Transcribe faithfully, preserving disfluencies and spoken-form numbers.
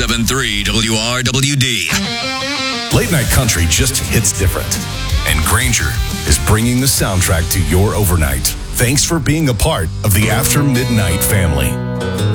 seven three W R W D. Late night country just hits different. And Granger is bringing the soundtrack to your overnight. Thanks for being a part of the After Midnight family.